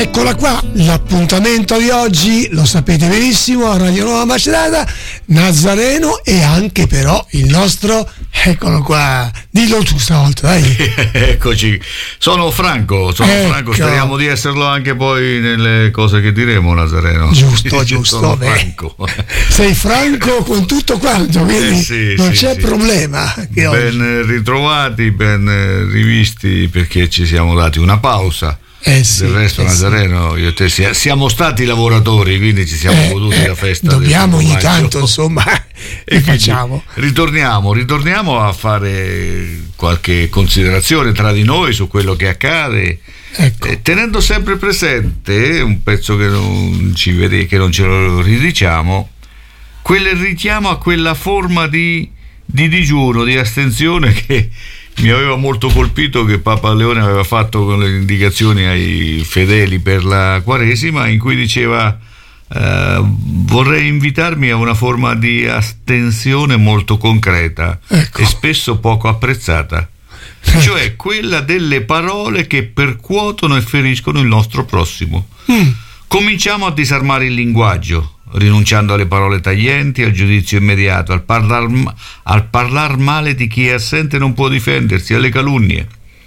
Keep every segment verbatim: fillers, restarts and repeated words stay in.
Eccola qua, l'appuntamento di oggi, lo sapete benissimo, a Radio Nuova Macerata, Nazareno e anche però il nostro, eccolo qua, dillo tu stavolta, dai. Eccoci, sono Franco, sono ecco. Franco, speriamo di esserlo anche poi nelle cose che diremo, Nazareno. Giusto, giusto, Franco. Sei Franco con tutto quanto, quindi eh sì, non sì, c'è sì. problema. Che ben oggi. ritrovati, ben rivisti, perché ci siamo dati una pausa. Eh sì, del resto, eh Nazareno, sì. io e te siamo stati lavoratori, quindi ci siamo eh, goduti eh, la festa. Dobbiamo ogni tanto, insomma, e facciamo. Ritorniamo, ritorniamo a fare qualche considerazione tra di noi su quello che accade, ecco. eh, tenendo sempre presente un pezzo che non ci vede, che non ce lo ridiciamo, quel richiamo a quella forma di, di digiuno, di astensione che mi aveva molto colpito, che Papa Leone aveva fatto con le indicazioni ai fedeli per la Quaresima, in cui diceva eh, vorrei invitarmi a una forma di astensione molto concreta, ecco. e spesso poco apprezzata, cioè quella delle parole che percuotono e feriscono il nostro prossimo. mm. Cominciamo a disarmare il linguaggio, rinunciando alle parole taglienti, al giudizio immediato, al parlar, al parlar male di chi è assente non può difendersi, alle calunnie.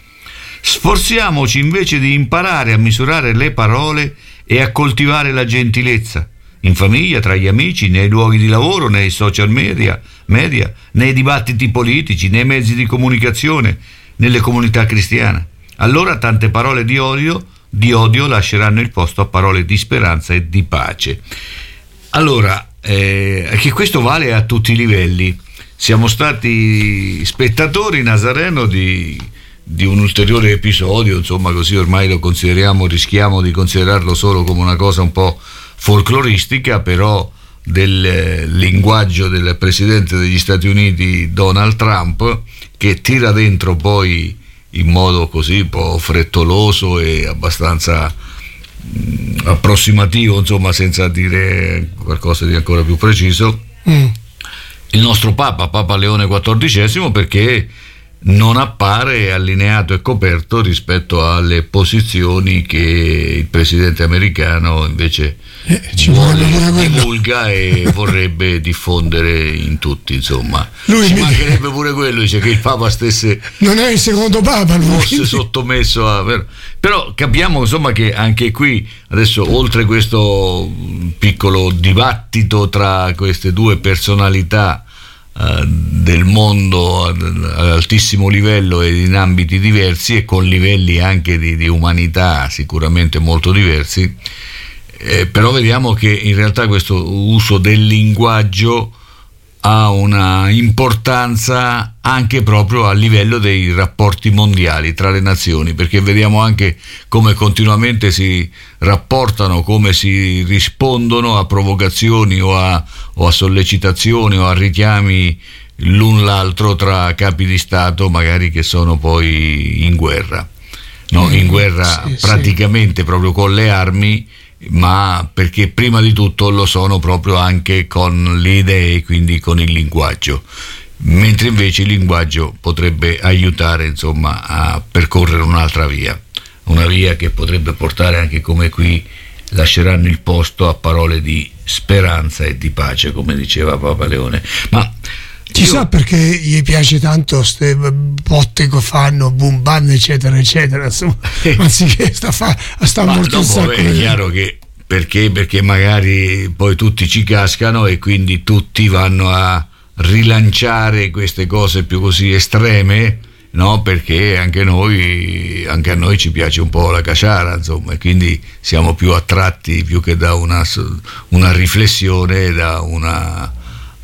Sforziamoci invece di imparare a misurare le parole e a coltivare la gentilezza, in famiglia, tra gli amici, nei luoghi di lavoro, nei social media, media, nei dibattiti politici, nei mezzi di comunicazione, nelle comunità cristiane. Allora tante parole di odio, di odio lasceranno il posto a parole di speranza e di pace. Allora, eh, che questo vale a tutti i livelli. Siamo stati spettatori, Nazareno, di, di un ulteriore episodio, insomma, così ormai lo consideriamo, rischiamo di considerarlo solo come una cosa un po' folcloristica, però del linguaggio del presidente degli Stati Uniti Donald Trump, che tira dentro poi in modo così un po' frettoloso e abbastanza approssimativo, insomma, senza dire qualcosa di ancora più preciso, mm. il nostro Papa, Papa Leone quattordicesimo, perché non appare allineato e coperto rispetto alle posizioni che il presidente americano invece eh, ci vuole, divulga e vorrebbe diffondere in tutti, insomma. Lui ci mi... mancherebbe pure quello, dice che il Papa stesse non è il secondo Papa, lui. fosse sottomesso a... Però capiamo, insomma, che anche qui adesso, oltre questo piccolo dibattito tra queste due personalità Uh, del mondo ad, ad altissimo livello e in ambiti diversi e con livelli anche di, di umanità sicuramente molto diversi, eh, però vediamo che in realtà questo uso del linguaggio ha una importanza anche proprio a livello dei rapporti mondiali tra le nazioni, perché vediamo anche come continuamente si rapportano, come si rispondono a provocazioni o a, o a sollecitazioni o a richiami l'un l'altro tra capi di Stato magari che sono poi in guerra, no? In guerra sì, praticamente sì. proprio con le armi, ma perché prima di tutto lo sono proprio anche con le idee, quindi con il linguaggio, mentre invece il linguaggio potrebbe aiutare, insomma, a percorrere un'altra via, una via che potrebbe portare anche, come qui lasceranno il posto a parole di speranza e di pace, come diceva Papa Leone. Ma chissà io... perché gli piace tanto queste botte che fanno, boom bam eccetera eccetera, insomma, anziché sta fa sta molto un sacco. È chiaro che perché perché magari poi tutti ci cascano e quindi tutti vanno a rilanciare queste cose più così estreme, no? Perché anche noi anche a noi ci piace un po' la caciara, insomma, e quindi siamo più attratti più che da una una riflessione, da una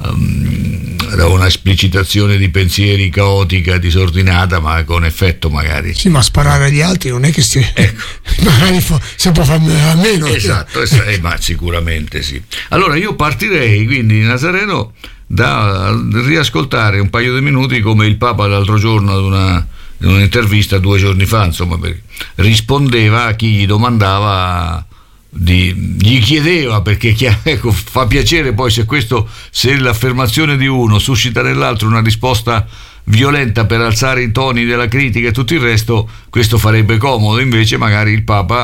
Um, da una esplicitazione di pensieri caotica, disordinata, ma con effetto magari. Sì, ma sparare agli altri non è che stia... ecco. magari fa... si può fare a meno. Esatto, eh, ma sicuramente sì. Allora io partirei quindi, Nazareno, da riascoltare un paio di minuti come il Papa l'altro giorno ad una in un'intervista due giorni fa, insomma, rispondeva a chi gli domandava Di, gli chiedeva, perché ecco, fa piacere poi se questo se l'affermazione di uno suscita nell'altro una risposta violenta per alzare i toni della critica e tutto il resto, questo farebbe comodo. Invece magari il Papa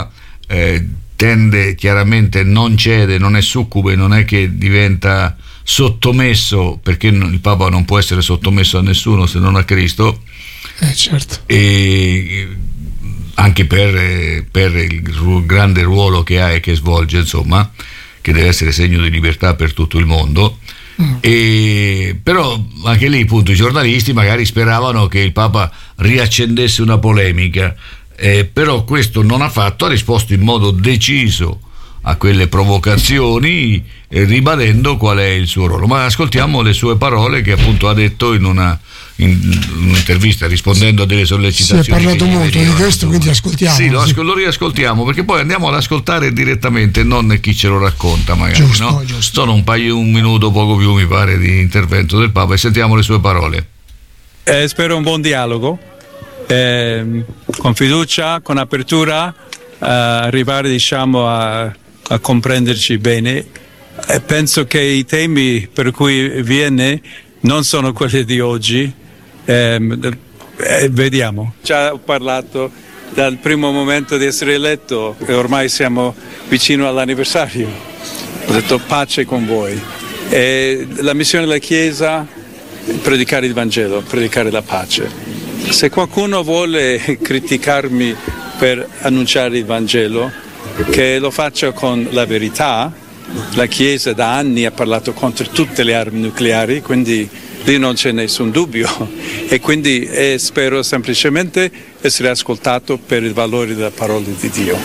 eh, tende chiaramente, non cede, non è succube, non è che diventa sottomesso, perché il Papa non può essere sottomesso a nessuno se non a Cristo, eh, certo. E anche per, per il grande ruolo che ha e che svolge, insomma, che deve essere segno di libertà per tutto il mondo. Mm. E però anche lì, appunto, i giornalisti magari speravano che il Papa riaccendesse una polemica, eh, però questo non ha fatto, ha risposto in modo deciso a quelle provocazioni, eh, ribadendo qual è il suo ruolo. Ma ascoltiamo le sue parole, che appunto ha detto in una in un'intervista rispondendo a delle sollecitazioni. Si è parlato molto di questo, quindi ascoltiamo. Sì, lo, ascol- lo riascoltiamo, perché poi andiamo ad ascoltare direttamente, non chi ce lo racconta magari, giusto, no? giusto. Sono un paio, un minuto poco più mi pare di intervento del Papa, e sentiamo le sue parole. Eh, spero un buon dialogo, eh, con fiducia, con apertura, eh, arrivare diciamo a, a comprenderci bene. Eh, penso che i temi per cui viene non sono quelli di oggi. Eh, eh, vediamo, già ho parlato dal primo momento di essere eletto e ormai siamo vicino all'anniversario. Ho detto pace con voi. E la missione della Chiesa è predicare il Vangelo, predicare la pace. Se qualcuno vuole criticarmi per annunciare il Vangelo, che lo faccia con la verità. La Chiesa da anni ha parlato contro tutte le armi nucleari, quindi lì non c'è nessun dubbio, e quindi eh, spero semplicemente essere ascoltato per il valore della parola di Dio.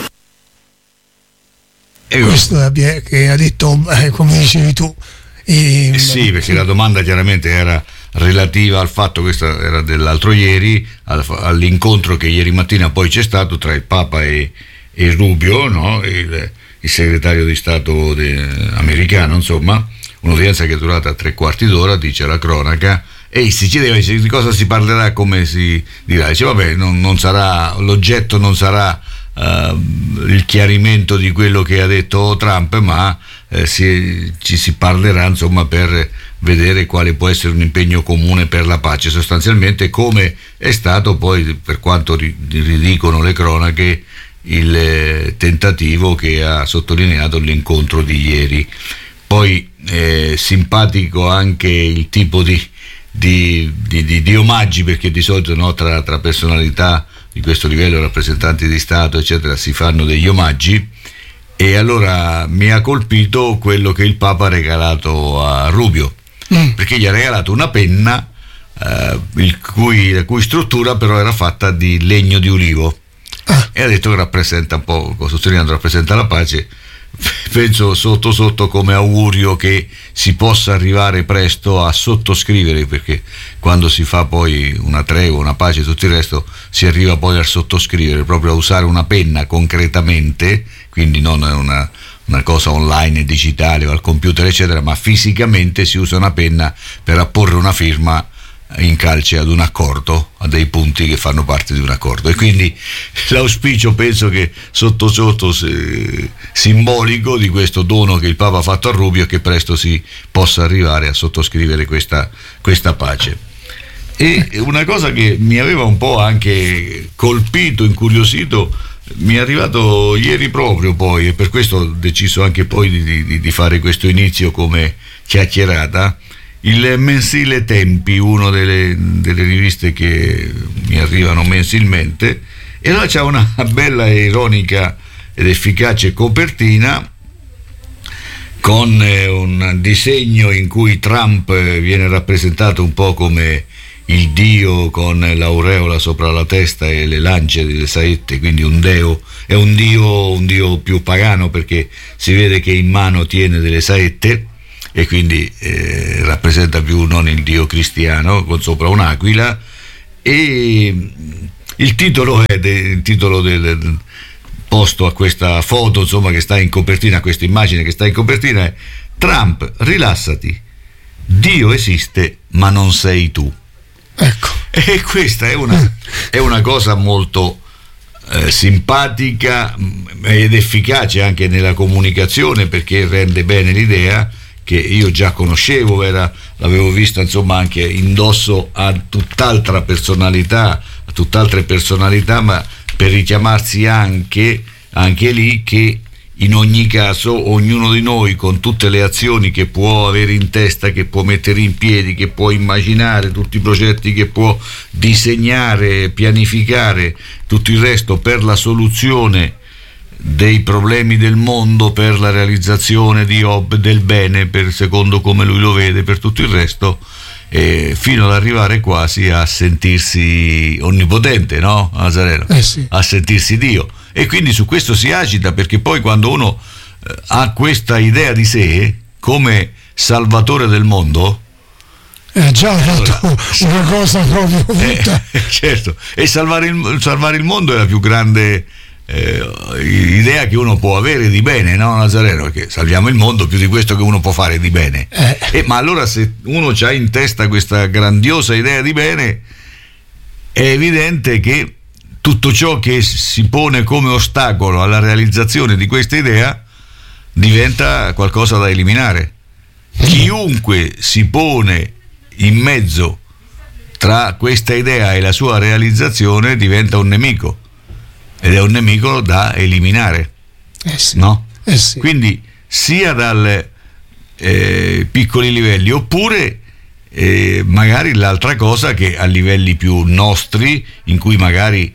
E questo che ha detto, eh, come dicevi tu. E... Sì, perché la domanda chiaramente era relativa al fatto, questa era dell'altro ieri, all'incontro che ieri mattina poi c'è stato tra il Papa e, e Rubio, no? il, il segretario di Stato de, americano, insomma, un'udienza che è durata tre quarti d'ora, dice la cronaca, e si chiedeva di cosa si parlerà, come si dirà. Dice vabbè, non, non sarà, l'oggetto non sarà uh, il chiarimento di quello che ha detto Trump, ma eh, si, ci si parlerà, insomma, per vedere quale può essere un impegno comune per la pace, sostanzialmente come è stato poi, per quanto ridicono le cronache, il eh, tentativo che ha sottolineato l'incontro di ieri. Poi eh, simpatico anche il tipo di, di, di, di, di omaggi, perché di solito, no, tra, tra personalità di questo livello, rappresentanti di Stato eccetera, si fanno degli omaggi, e allora mi ha colpito quello che il Papa ha regalato a Rubio, mm. perché gli ha regalato una penna eh, il cui, la cui struttura però era fatta di legno di ulivo, ah. e ha detto che rappresenta un po', sottolineando, rappresenta la pace. Penso sotto sotto come augurio che si possa arrivare presto a sottoscrivere, perché quando si fa poi una tregua, una pace e tutto il resto, si arriva poi a sottoscrivere, proprio a usare una penna concretamente, quindi non una, una cosa online, digitale o al computer eccetera, ma fisicamente si usa una penna per apporre una firma in calce ad un accordo, a dei punti che fanno parte di un accordo. E quindi l'auspicio, penso che sotto sotto se, simbolico di questo dono che il Papa ha fatto a Rubio, che presto si possa arrivare a sottoscrivere questa, questa pace. E una cosa che mi aveva un po' anche colpito, incuriosito, mi è arrivato ieri proprio poi, e per questo ho deciso anche poi di, di, di fare questo inizio come chiacchierata, il mensile Tempi, una delle, delle riviste che mi arrivano mensilmente, e allora c'è una bella e ironica ed efficace copertina con eh, un disegno in cui Trump viene rappresentato un po' come il dio con l'aureola sopra la testa e le lance delle saette, quindi un deo, è un dio, un dio più pagano, perché si vede che in mano tiene delle saette, e quindi eh, rappresenta più non il dio cristiano, con sopra un'aquila, e il titolo è de, il titolo del, del posto a questa foto, insomma, che sta in copertina, a questa immagine che sta in copertina, è: Trump, rilassati, Dio esiste ma non sei tu. Ecco. E questa è una, è una cosa molto eh, simpatica ed efficace anche nella comunicazione, perché rende bene l'idea, che io già conoscevo, era, l'avevo vista insomma anche indosso a tutt'altra personalità, a tutt'altre personalità, ma per richiamarsi anche anche lì che in ogni caso ognuno di noi, con tutte le azioni che può avere in testa, che può mettere in piedi, che può immaginare, tutti i progetti che può disegnare, pianificare, tutto il resto per la soluzione dei problemi del mondo, per la realizzazione di ob- del bene, per secondo come lui lo vede, per tutto il resto, eh, fino ad arrivare quasi a sentirsi onnipotente, no, Nazareno? Eh sì. A sentirsi Dio. E quindi su questo si agita, perché poi quando uno eh, ha questa idea di sé come salvatore del mondo, ha già fatto allora, una cosa proprio brutta. Eh, certo, e salvare il, salvare il mondo è la più grande eh, idea che uno può avere di bene, no, Nazareno? Perché salviamo il mondo, più di questo che uno può fare di bene. Eh. Eh, ma allora se uno ha in testa questa grandiosa idea di bene, è evidente che tutto ciò che si pone come ostacolo alla realizzazione di questa idea diventa qualcosa da eliminare. Chiunque si pone in mezzo tra questa idea e la sua realizzazione diventa un nemico, ed è un nemico da eliminare, Eh sì. no? Eh sì. Quindi sia dal eh, piccoli livelli, oppure eh, magari l'altra cosa che a livelli più nostri, in cui magari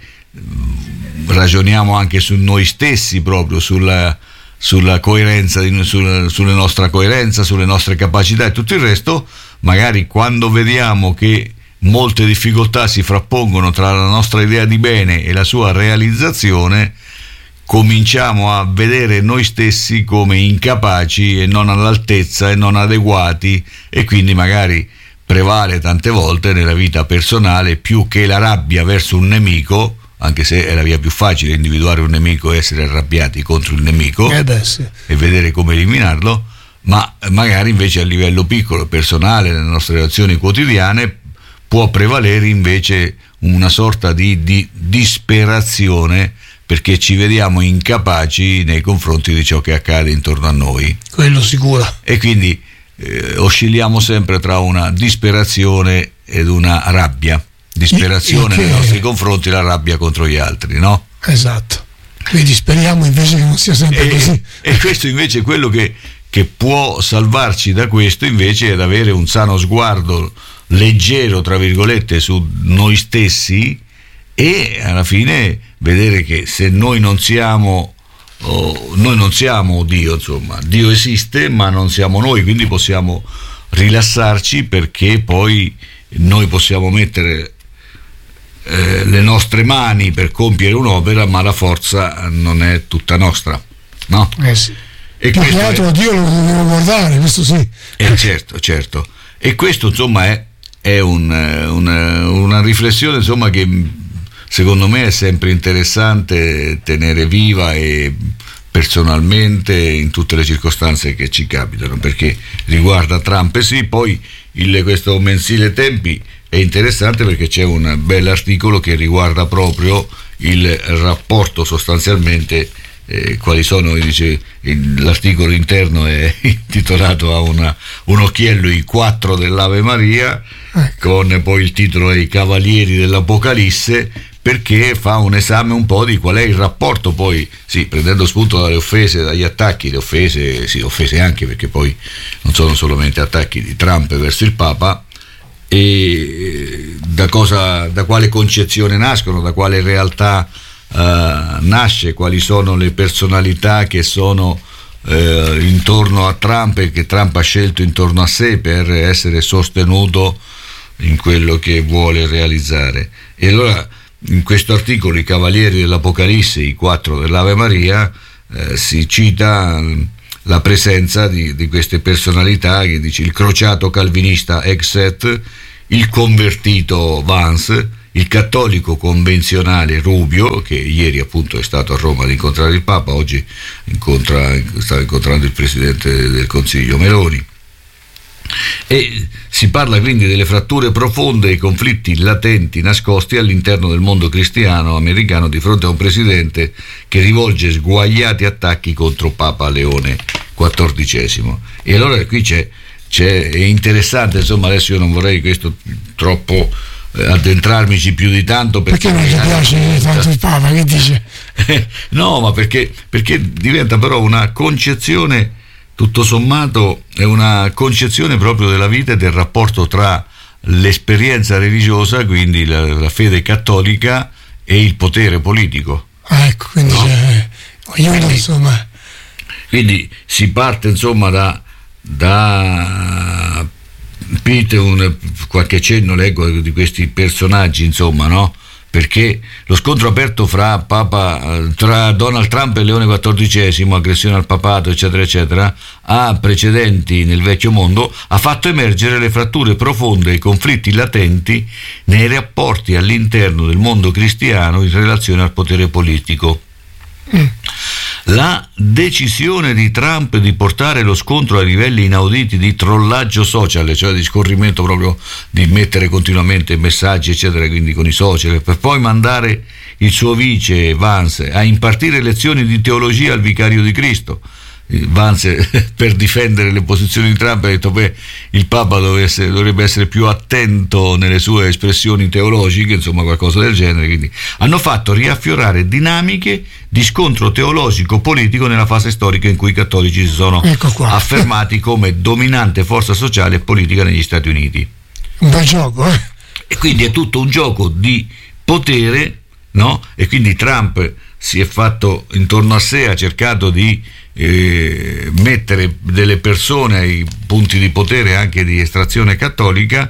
ragioniamo anche su noi stessi, proprio sulla, sulla coerenza, sulla, sulla nostra coerenza, sulle nostre capacità e tutto il resto, magari quando vediamo che molte difficoltà si frappongono tra la nostra idea di bene e la sua realizzazione, cominciamo a vedere noi stessi come incapaci e non all'altezza e non adeguati, e quindi magari prevale tante volte nella vita personale, più che la rabbia verso un nemico, anche se è la via più facile individuare un nemico e essere arrabbiati contro il nemico, Eh beh, sì. e vedere come eliminarlo, ma magari invece a livello piccolo, personale, nelle nostre relazioni quotidiane, può prevalere invece una sorta di, di disperazione, perché ci vediamo incapaci nei confronti di ciò che accade intorno a noi. Quello sicuro. E quindi eh, oscilliamo sempre tra una disperazione ed una rabbia. Disperazione Il- il che- nei nostri confronti, la rabbia contro gli altri, no? Esatto. Quindi speriamo invece che non sia sempre così. E, e questo invece è quello che, che può salvarci da questo, invece, è avere un sano sguardo leggero, tra virgolette, su noi stessi, e alla fine vedere che se noi non siamo oh, noi non siamo Dio, insomma, Dio esiste ma non siamo noi, quindi possiamo rilassarci, perché poi noi possiamo mettere eh, le nostre mani per compiere un'opera, ma la forza non è tutta nostra, no? Eh sì. E Più che questo altro è- Dio lo dobbiamo guardare, questo sì. eh, certo, certo. E questo, insomma, è, è un, una, una riflessione, insomma, che secondo me è sempre interessante tenere viva, e personalmente in tutte le circostanze che ci capitano, perché riguarda Trump, e sì, poi il, questo mensile Tempi è interessante perché c'è un bel articolo che riguarda proprio il rapporto, sostanzialmente, eh, quali sono, dice, il, l'articolo interno è intitolato a una, un occhiello, i quattro dell'Ave Maria, Ecco. con poi il titolo è i Cavalieri dell'Apocalisse, perché fa un esame un po' di qual è il rapporto, poi sì, prendendo spunto dalle offese, dagli attacchi, le offese, sì, offese anche, perché poi non sono solamente attacchi di Trump verso il Papa, e da cosa, da quale concezione nascono, da quale realtà eh, nasce, quali sono le personalità che sono eh, intorno a Trump e che Trump ha scelto intorno a sé per essere sostenuto in quello che vuole realizzare. E allora in questo articolo, i Cavalieri dell'Apocalisse, i quattro dell'Ave Maria, eh, si cita la presenza di, di queste personalità, che dice il crociato calvinista Exet, il convertito Vance, il cattolico convenzionale Rubio, che ieri appunto è stato a Roma ad incontrare il Papa, oggi incontra, sta incontrando il Presidente del Consiglio Meloni. E si parla quindi delle fratture profonde e i conflitti latenti nascosti all'interno del mondo cristiano americano di fronte a un presidente che rivolge sguaiati attacchi contro Papa Leone quattordicesimo. E allora qui c'è, c'è è interessante, insomma, adesso io non vorrei questo troppo addentrarmici più di tanto perché, perché non ti piace tanto il Papa, che dice? No, ma perché, perché diventa però una concezione, tutto sommato è una concezione proprio della vita e del rapporto tra l'esperienza religiosa, quindi la, la fede cattolica, e il potere politico. Ah, ecco, quindi no? c'è, ognuno, insomma. Quindi si parte insomma da, da Pete, un, qualche cenno leggo di questi personaggi, insomma, no? Perché lo scontro aperto fra Papa, tra Donald Trump e Leone quattordicesimo, aggressione al papato, eccetera, eccetera, ha precedenti nel vecchio mondo, ha fatto emergere le fratture profonde e i conflitti latenti nei rapporti all'interno del mondo cristiano in relazione al potere politico. Mm. La decisione di Trump di portare lo scontro a livelli inauditi di trollaggio social, cioè di scorrimento proprio, di mettere continuamente messaggi eccetera, quindi con i social, per poi mandare il suo vice Vance a impartire lezioni di teologia al vicario di Cristo. Vance, per difendere le posizioni di Trump, ha detto beh, il Papa dovrebbe essere, dovrebbe essere più attento nelle sue espressioni teologiche, insomma qualcosa del genere. Quindi hanno fatto riaffiorare dinamiche di scontro teologico politico nella fase storica in cui i cattolici si sono ecco affermati come dominante forza sociale e politica negli Stati Uniti. Un bel gioco, eh? E quindi è tutto un gioco di potere, no? E quindi Trump si è fatto intorno a sé, ha cercato di Eh, mettere delle persone ai punti di potere anche di estrazione cattolica,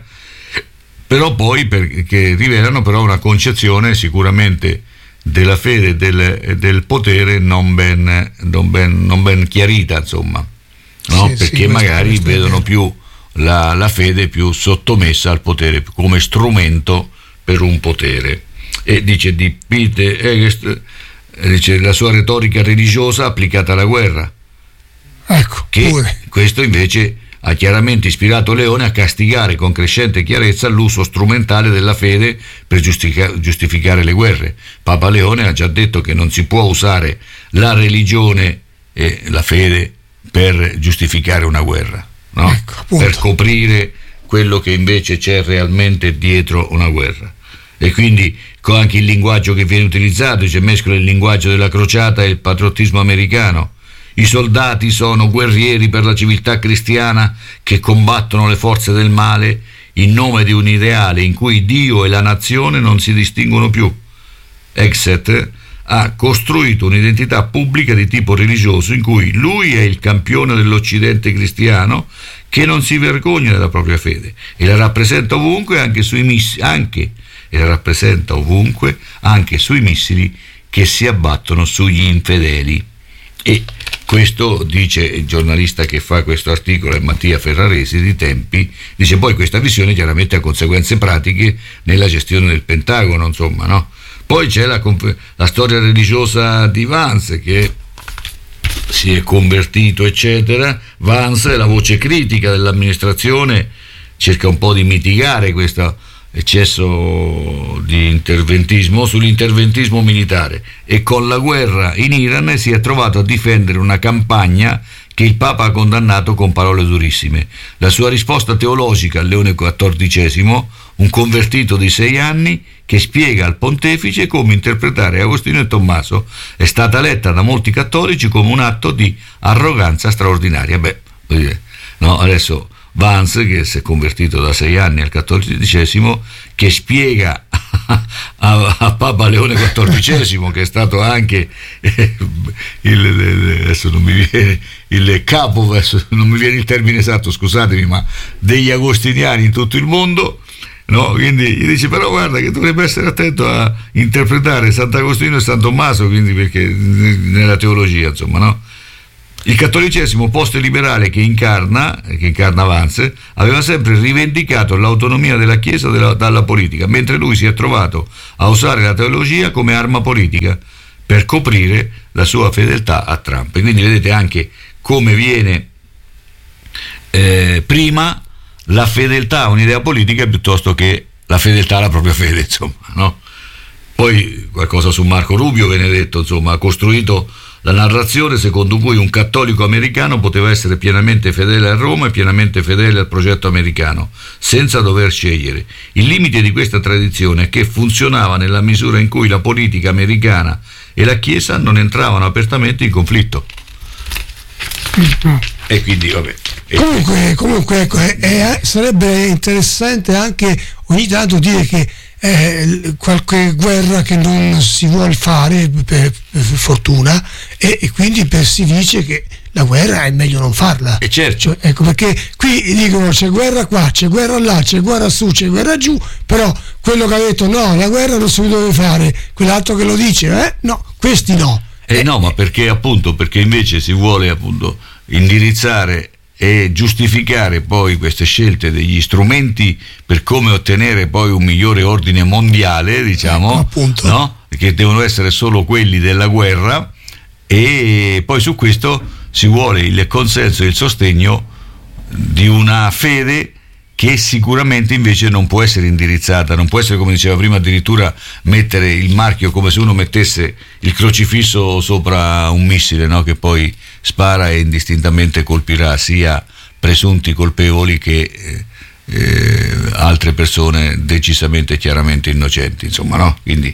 però poi perché rivelano però una concezione sicuramente della fede e del, del potere non ben, non, ben, non ben chiarita, insomma, no? Sì, perché sì, magari vedono più la, la fede più sottomessa al potere come strumento per un potere. E dice di Pete Egest, dice la sua retorica religiosa applicata alla guerra, ecco, che pure. Questo invece ha chiaramente ispirato Leone a castigare con crescente chiarezza l'uso strumentale della fede per giustifica- giustificare le guerre. Papa Leone ha già detto che non si può usare la religione e la fede per giustificare una guerra, no? Ecco, per coprire quello che invece c'è realmente dietro una guerra. E quindi con anche il linguaggio che viene utilizzato, cioè mescola il linguaggio della crociata e il patriottismo americano. I soldati sono guerrieri per la civiltà cristiana che combattono le forze del male in nome di un ideale in cui Dio e la nazione non si distinguono più. Exet ha costruito un'identità pubblica di tipo religioso in cui lui è il campione dell'Occidente cristiano che non si vergogna della propria fede e la rappresenta ovunque anche sui missili, anche e la rappresenta ovunque anche sui missili che si abbattono sugli infedeli. E questo dice il giornalista che fa questo articolo, è Mattia Ferraresi di Tempi, dice poi questa visione chiaramente ha conseguenze pratiche nella gestione del Pentagono, insomma, no? Poi c'è la, la storia religiosa di Vance che si è convertito eccetera. Vance è la voce critica dell'amministrazione, cerca un po' di mitigare questo eccesso di interventismo sull'interventismo militare e con la guerra in Iran si è trovato a difendere una campagna che il Papa ha condannato con parole durissime. La sua risposta teologica al Leone quattordicesimo, un convertito di sei anni che spiega al pontefice come interpretare Agostino e Tommaso, è stata letta da molti cattolici come un atto di arroganza straordinaria. Beh, no, adesso Vance, che si è convertito da sei anni al cattolicesimo, che spiega a, a Papa Leone quattordicesimo, che è stato anche eh, il, adesso non mi viene il capo, adesso non mi viene il termine esatto, scusatemi, ma degli agostiniani in tutto il mondo, no? Quindi gli dice però guarda che dovrebbe essere attento a interpretare Sant'Agostino e San Tommaso, quindi perché nella teologia, insomma, no? Il cattolicesimo post-liberale che incarna, che incarna Vance, aveva sempre rivendicato l'autonomia della Chiesa della, dalla politica, mentre lui si è trovato a usare la teologia come arma politica per coprire la sua fedeltà a Trump. E quindi vedete anche come viene eh, prima la fedeltà a un'idea politica piuttosto che la fedeltà alla propria fede, insomma, no? Poi qualcosa su Marco Rubio viene detto, insomma, ha costruito la narrazione secondo cui un cattolico americano poteva essere pienamente fedele a Roma e pienamente fedele al progetto americano, senza dover scegliere. Il limite di questa tradizione è che funzionava nella misura in cui la politica americana e la Chiesa non entravano apertamente in conflitto. Mm-hmm. E quindi, vabbè. Comunque, comunque ecco, è, è, sarebbe interessante anche ogni tanto dire che eh, qualche guerra che non si vuole fare per, per fortuna e, e quindi per, si dice che la guerra è meglio non farla. E certo. Cioè, ecco, perché qui dicono c'è guerra qua, c'è guerra là, c'è guerra su, c'è guerra giù, però quello che ha detto no, la guerra non si deve fare, quell'altro che lo dice, eh, no, questi no. Eh no, ma perché appunto, perché invece si vuole appunto indirizzare e giustificare poi queste scelte degli strumenti per come ottenere poi un migliore ordine mondiale, diciamo, ecco, appunto. No? Che devono essere solo quelli della guerra, e poi su questo si vuole il consenso e il sostegno di una fede che sicuramente invece non può essere indirizzata, non può essere, come diceva prima, addirittura mettere il marchio come se uno mettesse il crocifisso sopra un missile, no? Che poi spara e indistintamente colpirà sia presunti colpevoli che eh, eh, altre persone decisamente e chiaramente innocenti, insomma, no? Quindi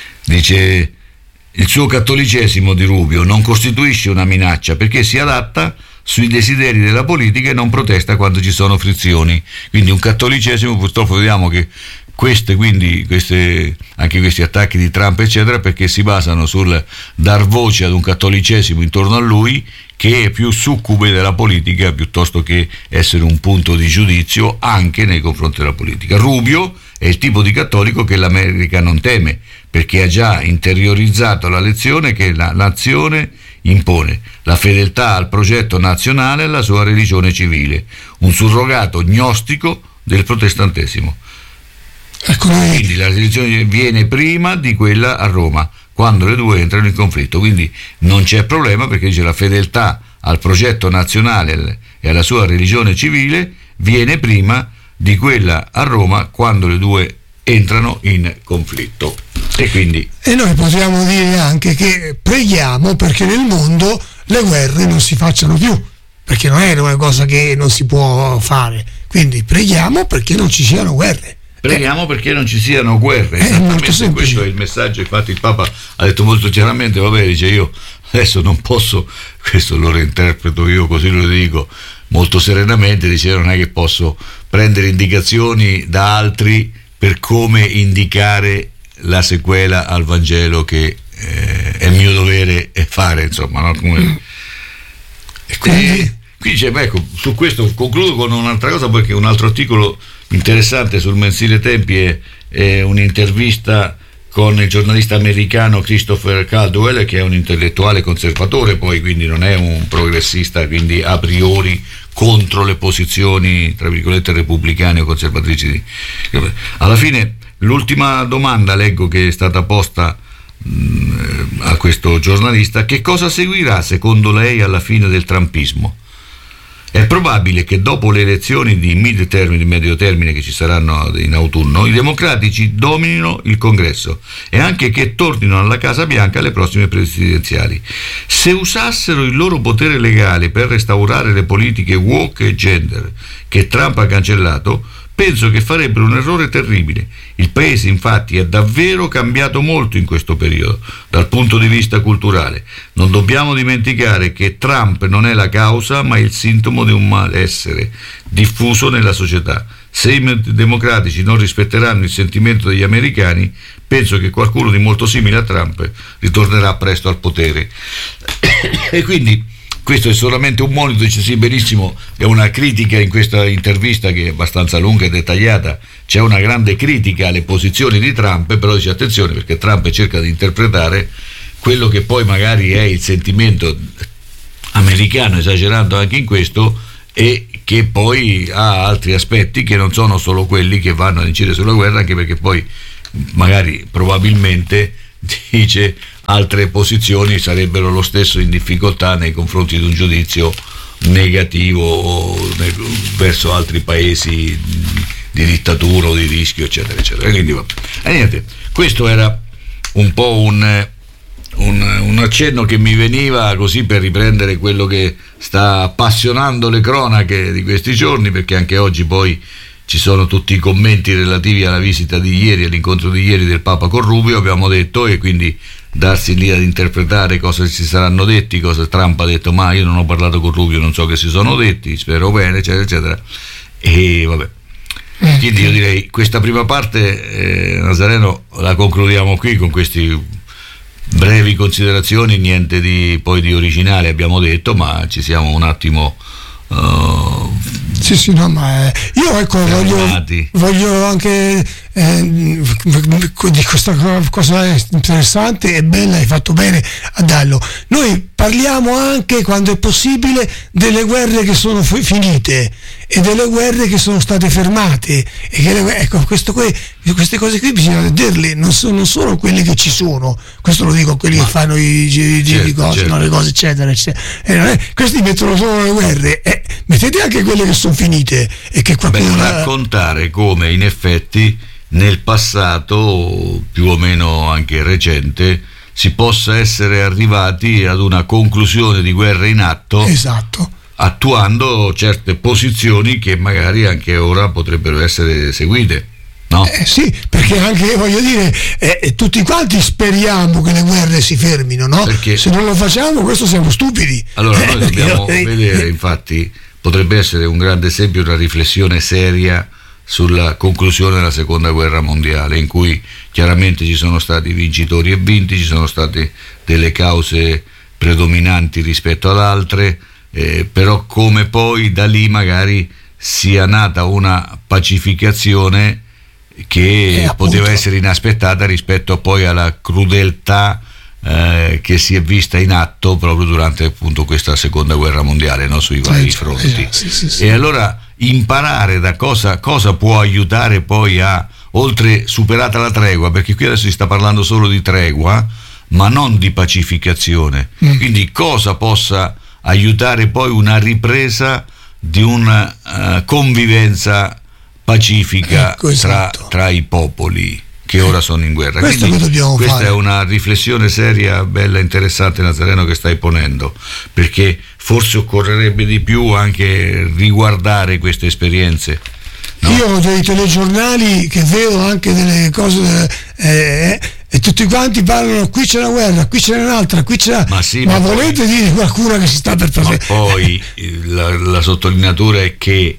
dice: il suo cattolicesimo, di Rubio, non costituisce una minaccia perché si adatta sui desideri della politica e non protesta quando ci sono frizioni. Quindi un cattolicesimo, purtroppo vediamo che queste, quindi, queste, anche questi attacchi di Trump eccetera, perché si basano sul dar voce ad un cattolicesimo intorno a lui che è più succube della politica piuttosto che essere un punto di giudizio anche nei confronti della politica. Rubio è il tipo di cattolico che l'America non teme, perché ha già interiorizzato la lezione che la nazione impone, la fedeltà al progetto nazionale e alla sua religione civile, un surrogato gnostico del protestantesimo. Ecco, quindi la religione viene prima di quella a Roma, quando le due entrano in conflitto, quindi non c'è problema, perché dice la fedeltà al progetto nazionale e alla sua religione civile viene prima di quella a Roma quando le due entrano in conflitto. E quindi e noi possiamo dire anche che preghiamo perché nel mondo le guerre non si facciano più, perché non è una cosa che non si può fare, quindi preghiamo perché non ci siano guerre. Preghiamo eh, perché non ci siano guerre, esattamente questo è il messaggio. Infatti il Papa ha detto molto chiaramente, vabbè, dice, io adesso non posso, questo lo reinterpreto io, così lo dico molto serenamente, dice, non è che posso prendere indicazioni da altri per come indicare la sequela al Vangelo che eh, è mio dovere fare, insomma, no? Come... E quindi... E, quindi cioè, ecco, su questo concludo con un'altra cosa, perché un altro articolo interessante sul mensile Tempi è, è un'intervista con il giornalista americano Christopher Caldwell, che è un intellettuale conservatore, poi quindi non è un progressista, quindi a priori contro le posizioni tra virgolette repubblicane o conservatrici. Alla fine l'ultima domanda leggo che è stata posta mh, a questo giornalista: che cosa seguirà secondo lei alla fine del trumpismo? È probabile che dopo le elezioni di mid termine, di medio termine che ci saranno in autunno, i democratici dominino il Congresso e anche che tornino alla Casa Bianca alle prossime presidenziali. Se usassero il loro potere legale per restaurare le politiche woke e gender che Trump ha cancellato, penso che farebbero un errore terribile. Il paese infatti è davvero cambiato molto in questo periodo dal punto di vista culturale. Non dobbiamo dimenticare che Trump non è la causa ma il sintomo di un malessere diffuso nella società. Se i democratici non rispetteranno il sentimento degli americani, penso che qualcuno di molto simile a Trump ritornerà presto al potere. E quindi questo è solamente un monito, dice sì, benissimo, è una critica in questa intervista che è abbastanza lunga e dettagliata, c'è una grande critica alle posizioni di Trump, però dice attenzione perché Trump cerca di interpretare quello che poi magari è il sentimento americano, esagerando anche in questo, e che poi ha altri aspetti che non sono solo quelli che vanno ad incidere sulla guerra, anche perché poi magari probabilmente dice altre posizioni sarebbero lo stesso in difficoltà nei confronti di un giudizio negativo verso altri paesi di dittatura o di rischio eccetera eccetera. E quindi vabbè. E niente, questo era un po' un, un, un accenno che mi veniva così per riprendere quello che sta appassionando le cronache di questi giorni, perché anche oggi poi ci sono tutti i commenti relativi alla visita di ieri, all'incontro di ieri del Papa con Rubio, abbiamo detto, e quindi darsi lì ad interpretare cosa si saranno detti, cosa Trump ha detto, ma io non ho parlato con Rubio, non so che si sono detti, spero bene, eccetera, eccetera. E vabbè. Quindi io direi questa prima parte, eh, Nazareno, la concludiamo qui con questi brevi considerazioni, niente di poi di originale abbiamo detto, ma ci siamo un attimo uh, sì sì no ma eh, io ecco voglio, voglio anche eh, di questa cosa interessante e bella, hai fatto bene a darlo. Noi parliamo anche, quando è possibile, delle guerre che sono f- finite e delle guerre che sono state fermate, e che le, ecco questo qui, queste cose qui bisogna dirle, non sono solo quelle che ci sono, questo lo dico a quelli Ma, che fanno i giri certo, di cose, certo. no, le cose eccetera eccetera, e non è, questi mettono solo le guerre, eh, mettete anche quelle che sono finite e che qualcuno Beh, raccontare come in effetti nel passato più o meno anche recente si possa essere arrivati ad una conclusione di guerra in atto, esatto, attuando certe posizioni che magari anche ora potrebbero essere seguite, no? Eh sì, perché anche, voglio dire, eh, tutti quanti speriamo che le guerre si fermino, no? Perché se non lo facciamo, questo siamo stupidi. Allora noi dobbiamo eh, vedere, infatti potrebbe essere un grande esempio, una riflessione seria sulla conclusione della seconda guerra mondiale, in cui chiaramente ci sono stati vincitori e vinti, ci sono state delle cause predominanti rispetto ad altre, eh, però come poi da lì magari sia nata una pacificazione che eh, poteva essere inaspettata rispetto poi alla crudeltà eh, che si è vista in atto proprio durante appunto questa seconda guerra mondiale, no? Sui vari esatto, fronti. esatto, sì, sì, sì. E allora imparare da cosa, cosa può aiutare poi a, oltre superata la tregua, perché qui adesso si sta parlando solo di tregua ma non di pacificazione, mm. quindi cosa possa aiutare poi una ripresa di una uh, convivenza pacifica, ecco, esatto, tra, tra i popoli che ora sono in guerra. Questo Quindi, che dobbiamo questa fare. È una riflessione seria, bella, interessante, Nazareno, che stai ponendo, perché forse occorrerebbe di più anche riguardare queste esperienze, no? Io ho dei telegiornali che vedo anche delle cose eh, e tutti quanti parlano, qui c'è una guerra, qui c'è un'altra, qui c'è ma, sì, ma, ma volete poi, dire qualcuna che si sta per fare? Ma poi la, la sottolineatura è che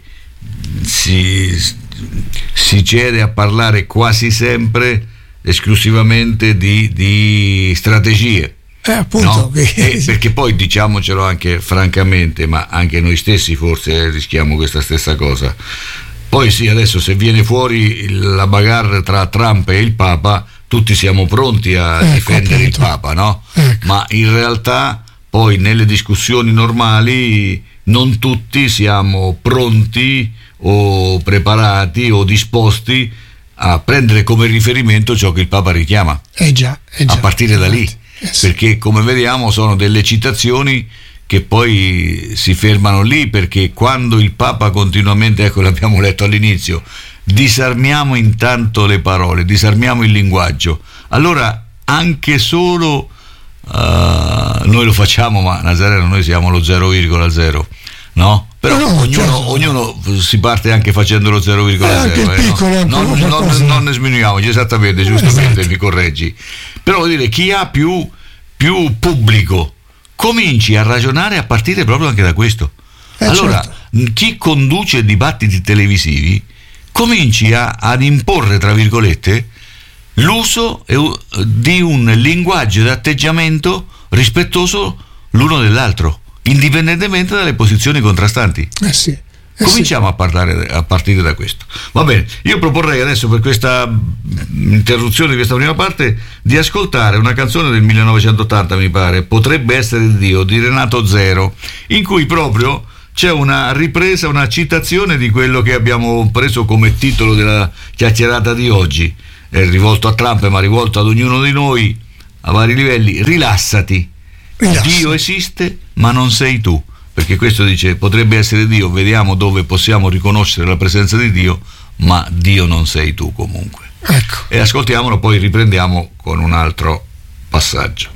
si si cede a parlare quasi sempre esclusivamente di, di strategie, eh, appunto, no? che... eh, perché poi diciamocelo anche francamente, ma anche noi stessi forse rischiamo questa stessa cosa. Poi sì, adesso se viene fuori la bagarre tra Trump e il Papa, tutti siamo pronti a ecco, difendere appunto. il Papa, no? Ecco. Ma in realtà poi nelle discussioni normali non tutti siamo pronti o preparati o disposti a prendere come riferimento ciò che il Papa richiama, eh già, eh già, a partire da lì, eh sì. perché come vediamo sono delle citazioni che poi si fermano lì, perché quando il Papa continuamente, ecco l'abbiamo letto all'inizio, disarmiamo intanto le parole, disarmiamo il linguaggio, allora anche solo uh, noi lo facciamo, ma Nazareno noi siamo lo zero virgola zero, no? Però no, ognuno, certo. ognuno si parte anche facendo lo zero virgola zero, eh, piccolo, no? non, non, non ne sminuiamoci, esattamente, giustamente, esatto. Mi correggi. Però vuol dire, chi ha più, più pubblico cominci a ragionare a partire proprio anche da questo. Eh, allora, certo. chi conduce dibattiti televisivi cominci a, ad imporre, tra virgolette, l'uso di un linguaggio ed atteggiamento rispettoso l'uno dell'altro, indipendentemente dalle posizioni contrastanti. Eh sì, eh Cominciamo sì. a parlare a partire da questo. Va bene, io proporrei adesso, per questa interruzione di questa prima parte, di ascoltare una canzone del millenovecentottanta, mi pare, Potrebbe essere Dio, di Renato Zero, in cui proprio c'è una ripresa, una citazione di quello che abbiamo preso come titolo della chiacchierata di oggi. È rivolto a Trump, ma rivolto ad ognuno di noi a vari livelli. Rilassati. Rilassati. Dio esiste, ma non sei tu, perché questo dice potrebbe essere Dio, vediamo dove possiamo riconoscere la presenza di Dio, ma Dio non sei tu comunque. Ecco. E ascoltiamolo, poi riprendiamo con un altro passaggio.